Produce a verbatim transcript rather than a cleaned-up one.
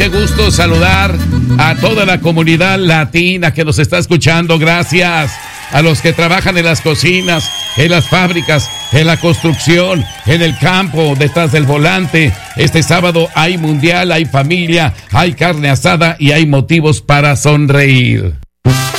Qué gusto saludar a toda la comunidad latina que nos está escuchando. Gracias a los que trabajan en las cocinas, en las fábricas, en la construcción, en el campo, detrás del volante. Este sábado hay mundial, hay familia, hay carne asada y hay motivos para sonreír.